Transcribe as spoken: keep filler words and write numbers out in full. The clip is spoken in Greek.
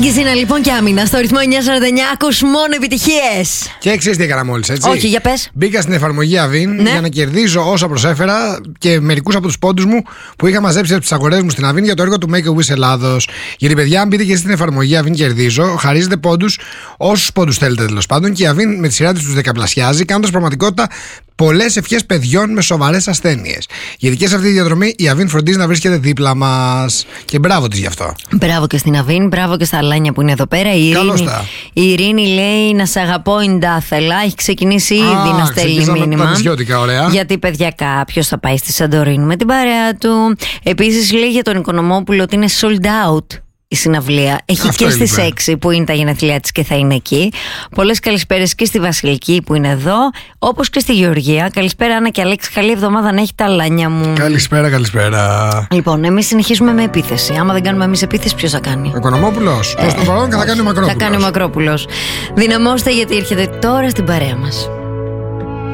Γκυζίνα λοιπόν και άμυνα στο ρυθμό εννιά σαράντα εννιά. Ακούς μόνο επιτυχίες. Και ξέρεις τι έκανα μόλις, έτσι? Όχι, για πες. Μπήκα στην εφαρμογή Avin, ναι, για να κερδίζω όσα προσέφερα και μερικούς από τους πόντους μου που είχα μαζέψει από τις αγορές μου στην Avin για το έργο του Make a Wish Ελλάδος. Γιατί, παιδιά, αν μπείτε και στην εφαρμογή Avin κερδίζω, χαρίζετε πόντους, όσους πόντους θέλετε τέλος πάντων, και η Avin με τη σειρά της τους δεκαπλασιάζει, κάνοντας πραγματικότητα πολλές ευχές παιδιών με σοβαρές ασθένειες. Γιατί και σε αυτή τη διαδρομή η Avin φροντίζει να βρίσκεται δίπλα μας. Και μπράβο της γι' αυτό. Μπράβο και στην Avin, μπράβο και στα Αλάνια που είναι εδώ πέρα. Η Ειρήνη, η Ειρήνη λέει να σε αγαπώ, Ιντάθελα. Έχει ξεκινήσει ήδη Α, να στέλνει μήνυμα. Τα νησιώτικα, ωραία. Γιατί, παιδιά, κάποιος θα πάει στη Σαντορίνη με την παρέα του. Επίσης λέει για τον Οικονομόπουλο ότι είναι sold out η συναυλία. Έχει αυτό και στις έξι που είναι τα γενέθλιά της και θα είναι εκεί. Πολλές καλησπέρες και στη Βασιλική που είναι εδώ, όπως και στη Γεωργία. Καλησπέρα, Άννα και Αλέξη. Καλή εβδομάδα να έχει τα Αλάνια μου. Καλησπέρα, καλησπέρα. Λοιπόν, εμείς συνεχίζουμε με επίθεση. Άμα δεν κάνουμε εμείς επίθεση, ποιος θα κάνει? Ο Οικονομόπουλος. Προς το παρόν και θα κάνει ο Μακρόπουλος. Θα κάνει ο Μακρόπουλος. Δυναμώστε, γιατί έρχεται τώρα στην παρέα μας.